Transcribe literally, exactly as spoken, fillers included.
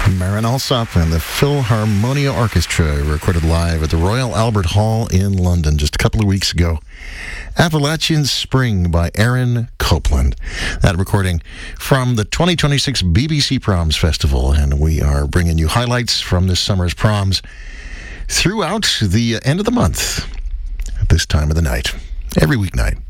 Marin Alsop and the Philharmonia Orchestra recorded live at the Royal Albert Hall in London just a couple of weeks ago. Appalachian Spring by Aaron Copland. That recording from the twenty twenty-six B B C Proms Festival, and we are bringing you highlights from this summer's proms throughout the end of the month at this time of the night, every weeknight.